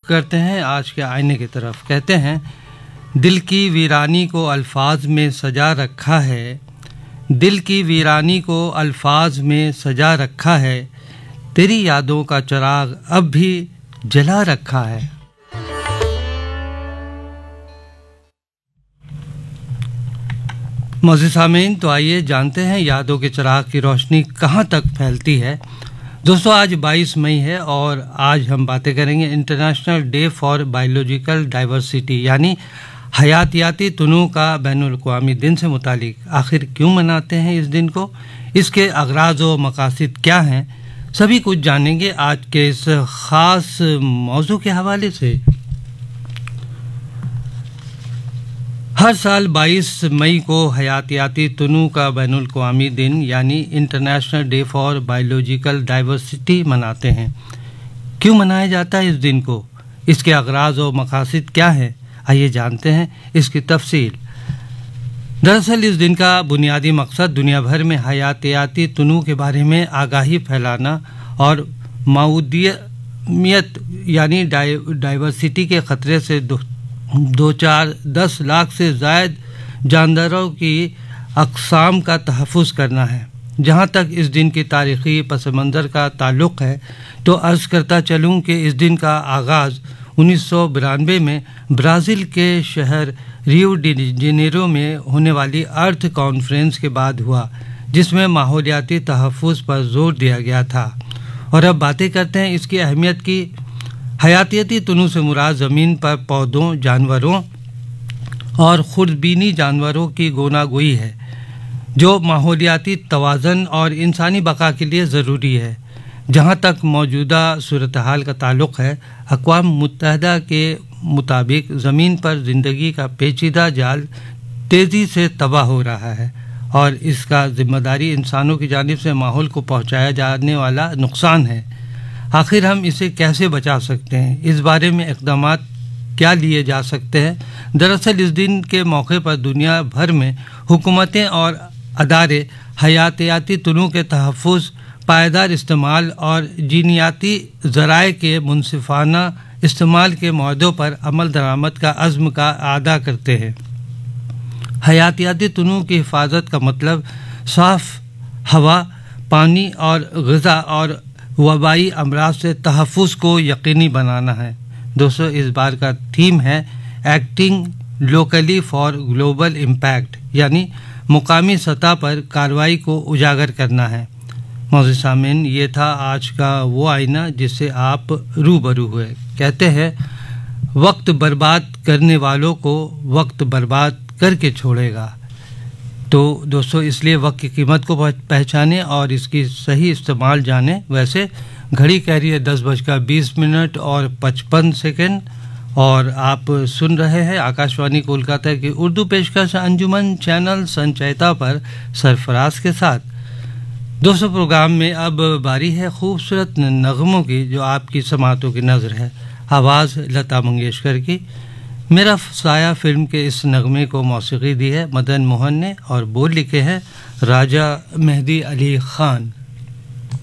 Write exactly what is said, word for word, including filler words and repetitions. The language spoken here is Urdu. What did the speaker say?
کرتے ہیں آج کے آئینے کی طرف. کہتے ہیں دل کی ویرانی کو الفاظ میں سجا رکھا ہے، دل کی ویرانی کو الفاظ میں سجا رکھا ہے، تیری یادوں کا چراغ اب بھی جلا رکھا ہے. معزز سامعین، تو آئیے جانتے ہیں یادوں کے چراغ کی روشنی کہاں تک پھیلتی ہے. دوستو آج بائیس مئی ہے اور آج ہم باتیں کریں گے international day for biological diversity یعنی حیاتیاتی تنوع کا بین الاقوامی دن سے متعلق. آخر کیوں مناتے ہیں اس دن کو، اس کے اغراض و مقاصد کیا ہیں، سبھی کچھ جانیں گے آج کے اس خاص موضوع کے حوالے سے. ہر سال بائیس مئی کو حیاتیاتی تنوع کا بین الاقوامی دن یعنی international day for biological diversity مناتے ہیں. کیوں منایا جاتا ہے اس دن کو، اس کے اغراض و مقاصد کیا ہیں، آئیے جانتے ہیں اس کی تفصیل. دراصل اس دن کا بنیادی مقصد دنیا بھر میں حیاتیاتی تنوع کے بارے میں آگاہی پھیلانا اور معدومیت یعنی ڈائیورسٹی کے خطرے سے دو چار دس لاکھ سے زائد جانداروں کی اقسام کا تحفظ کرنا ہے. جہاں تک اس دن کی تاریخی پس منظر کا تعلق ہے تو عرض کرتا چلوں کہ اس دن کا آغاز انیس سو بانوے میں برازیل کے شہر ریو ڈی جنیرو میں ہونے والی ارتھ کانفرنس کے بعد ہوا، جس میں ماحولیاتی تحفظ پر زور دیا گیا تھا. اور اب باتیں کرتے ہیں اس کی اہمیت کی. حیاتیاتی تنوع سے مراد زمین پر پودوں، جانوروں اور خردبینی جانوروں کی گوناگوئی ہے جو ماحولیاتی توازن اور انسانی بقا کے لیے ضروری ہے. جہاں تک موجودہ صورتحال کا تعلق ہے، اقوام متحدہ کے مطابق زمین پر زندگی کا پیچیدہ جال تیزی سے تباہ ہو رہا ہے اور اس کا ذمہ داری انسانوں کی جانب سے ماحول کو پہنچایا جانے والا نقصان ہے. آخر ہم اسے کیسے بچا سکتے ہیں، اس بارے میں اقدامات کیا لیے جا سکتے ہیں. دراصل اس دن کے موقع پر دنیا بھر میں حکومتیں اور ادارے حیاتیاتی تنوع کے تحفظ، پائیدار استعمال اور جینیاتی ذرائع کے منصفانہ استعمال کے معاہدوں پر عمل درآمد کا عزم کا اعادہ کرتے ہیں. حیاتیاتی تنوع کی حفاظت کا مطلب صاف ہوا، پانی اور غذا اور وبائی امراض سے تحفظ کو یقینی بنانا ہے. دوستو اس بار کا تھیم ہے acting locally for global impact یعنی مقامی سطح پر کارروائی کو اجاگر کرنا ہے. معزز سامعین، یہ تھا آج کا وہ آئینہ جس سے آپ روبرو ہوئے. کہتے ہیں وقت برباد کرنے والوں کو وقت برباد کر کے چھوڑے گا. تو دوستو اس لیے وقت کی قیمت کو پہچانیں اور اس کی صحیح استعمال جانیں. ویسے گھڑی کہہ رہی ہے دس بج کر بیس منٹ اور پچپن سیکنڈ اور آپ سن رہے ہیں آکاش وانی کولکاتہ کی اردو پیشکش انجمن چینل سنچیتا پر سرفراز کے ساتھ. دوستو پروگرام میں اب باری ہے خوبصورت نغموں کی جو آپ کی سماعتوں کی نظر ہے. آواز لتا منگیشکر کی. میرا سایہ فلم کے اس نغمے کو موسیقی دی ہے مدن موہن نے اور بول لکھے ہیں راجہ مہدی علی خان.